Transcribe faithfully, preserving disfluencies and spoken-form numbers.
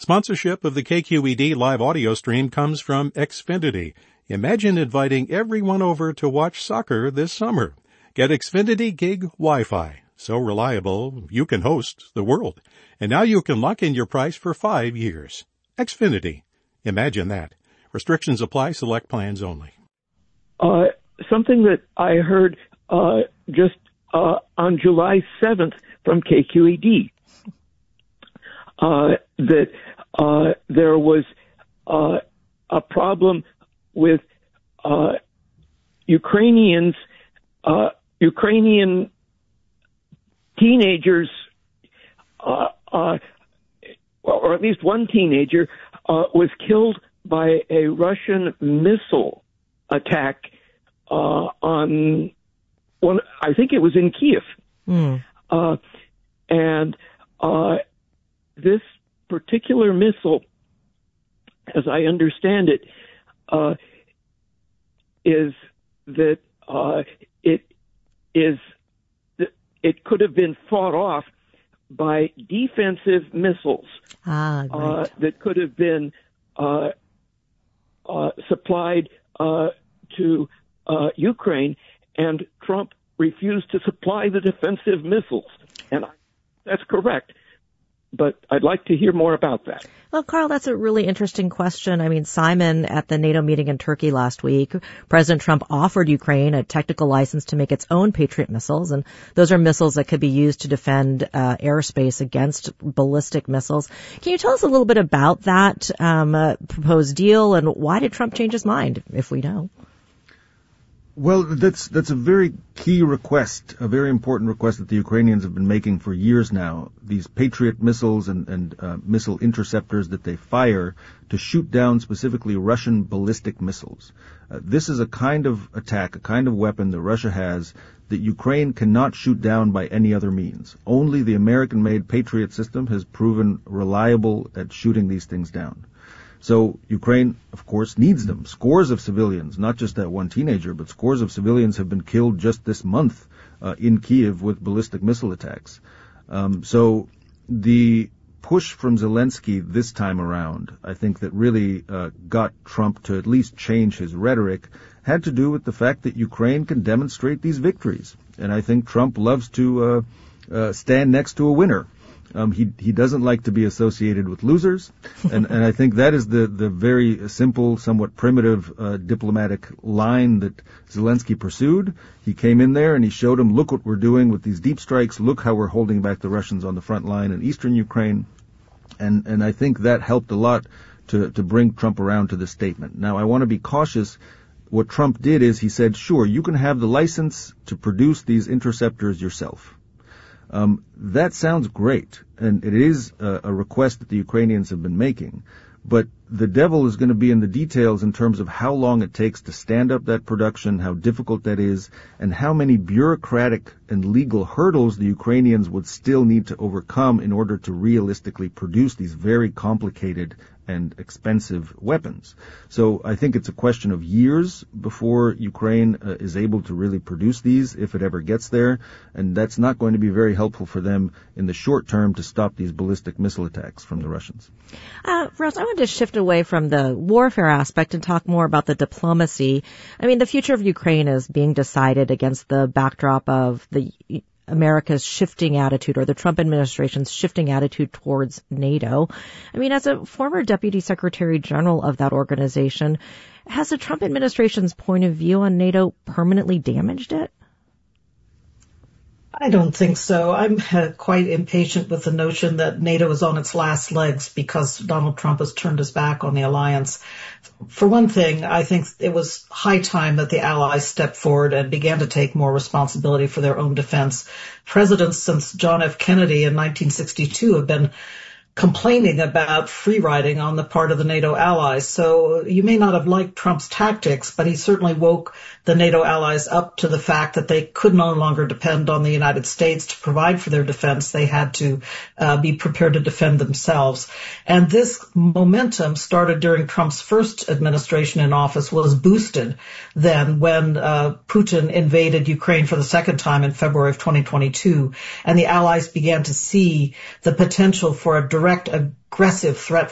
Sponsorship of the K Q E D live audio stream comes from Xfinity. Imagine inviting everyone over to watch soccer this summer. Get Xfinity Gig Wi-Fi. So reliable, you can host the world. And now you can lock in your price for five years. Xfinity. Imagine that. Restrictions apply. Select plans only. Uh, something that I heard uh, just uh, on July seventh from K Q E D, uh, that uh, there was uh, a problem with uh, Ukrainians, uh, Ukrainian teenagers, uh, uh, or at least one teenager, uh, was killed by a Russian missile attack uh, on one. I think it was in Kiev, mm. uh, and uh, this particular missile, as I understand it, uh, is that uh, it is. It could have been fought off by defensive missiles ah, right. uh, that could have been uh, uh, supplied uh, to uh, Ukraine, and Trump refused to supply the defensive missiles. And I, that's correct. But I'd like to hear more about that. Well, Carl, that's a really interesting question. I mean, Simon, at the NATO meeting in Turkey last week, President Trump offered Ukraine a technical license to make its own Patriot missiles, and those are missiles that could be used to defend uh, airspace against ballistic missiles. Can you tell us a little bit about that um, uh, proposed deal, and why did Trump change his mind, if we know? Well, that's that's a very key request, a very important request that the Ukrainians have been making for years now. These Patriot missiles and, and uh, missile interceptors that they fire to shoot down specifically Russian ballistic missiles. Uh, this is a kind of attack, a kind of weapon that Russia has that Ukraine cannot shoot down by any other means. Only the American-made Patriot system has proven reliable at shooting these things down. So Ukraine, of course, needs them. Scores of civilians, not just that one teenager, but scores of civilians have been killed just this month uh, in Kiev with ballistic missile attacks. Um, so the push from Zelensky this time around, I think that really uh, got Trump to at least change his rhetoric, had to do with the fact that Ukraine can demonstrate these victories. And I think Trump loves to uh, uh, stand next to a winner. Um, he he doesn't like to be associated with losers, and, and I think that is the, the very simple, somewhat primitive uh, diplomatic line that Zelensky pursued. He came in there and he showed him, look what we're doing with these deep strikes, look how we're holding back the Russians on the front line in eastern Ukraine, and and I think that helped a lot to, to bring Trump around to this statement. Now, I want to be cautious. What Trump did is he said, sure, you can have the license to produce these interceptors yourself. Um, that sounds great, and it is a, a request that the Ukrainians have been making, but the devil is going to be in the details in terms of how long it takes to stand up that production, how difficult that is, and how many bureaucratic and legal hurdles the Ukrainians would still need to overcome in order to realistically produce these very complicated and expensive weapons. So I think it's a question of years before Ukraine uh, is able to really produce these, if it ever gets there, and that's not going to be very helpful for them in the short term to stop these ballistic missile attacks from the Russians. Uh, Russ, I want to shift away from the warfare aspect and talk more about the diplomacy. I mean, the future of Ukraine is being decided against the backdrop of the America's shifting attitude, or the Trump administration's shifting attitude towards NATO. I mean, as a former Deputy Secretary General of that organization, has the Trump administration's point of view on NATO permanently damaged it? I don't think so. I'm uh, quite impatient with the notion that NATO is on its last legs because Donald Trump has turned his back on the alliance. For one thing, I think it was high time that the allies stepped forward and began to take more responsibility for their own defense. Presidents since John F. Kennedy in nineteen sixty-two have been complaining about free riding on the part of the NATO allies. So you may not have liked Trump's tactics, but he certainly woke the NATO allies up to the fact that they could no longer depend on the United States to provide for their defense. They had to uh, be prepared to defend themselves. And this momentum started during Trump's first administration in office, was boosted then when uh, Putin invaded Ukraine for the second time in February of twenty twenty-two, and the allies began to see the potential for a direct aggressive threat